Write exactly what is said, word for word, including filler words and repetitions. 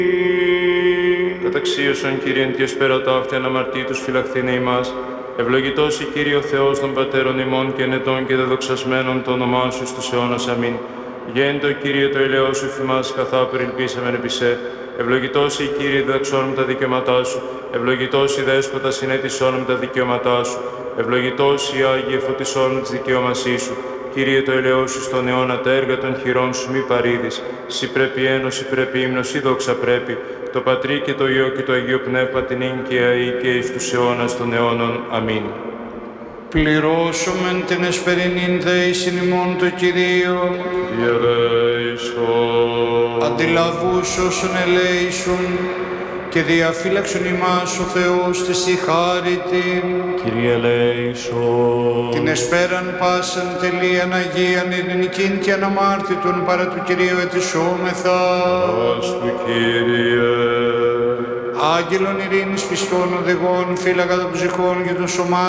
Καταξίωσον Κύριε Τιες πέρα ταύτη αναμαρτήτους φυλαχθήνε ημάς. Ευλογητός η Κύριε ο Θεός των Πατέρων ημών και ενετών και δεδοξασμένων το όνομά σου στους αιώνας. Αμήν. Γέννητο Κύριε το ελαιό σου θυμάσαι καθά περιλπίσαμεν επί σε. Ευλογητός η Κύριε διδαξώνουμε τα δικαιώματά σου. Ευλογητός η Δέσποτα συνέτησώνουμε τα δικαιώματά σου. Ευλογητός η Άγιε φωτισώνουμε τις δικαιώμασή σου. Κύριε το ελαιό σου στον αιώνα τα έργα των χειρών σου μη παρήδεις. Συ πρέπει ένωση, πρέπει ύμνος, ή δόξα πρέπει. Το Πατρί και το Υιό και το Αγίο Πνεύμα την ίν και αεί και εις τους αιώνας των αιώνων. Αμήν. Πληρώσομεν την εσπερινήν δέησιν ημών το Κυρίο. Διαβέησον. Αντιλαβούς όσων ελέησον και διαφύλαξον ημάς ο Θεός της η χάριτην. Κύριε ελέησον. Την εσπέραν πάσαν τελείαν Αγίαν ειρηνικήν και αναμάρτητον παρά του Κυρίου ετισόμεθα. Ας του Κύριε. Άγγελον ειρήνης πιστών οδηγών, φύλακα των ψυχών και των σωμάτων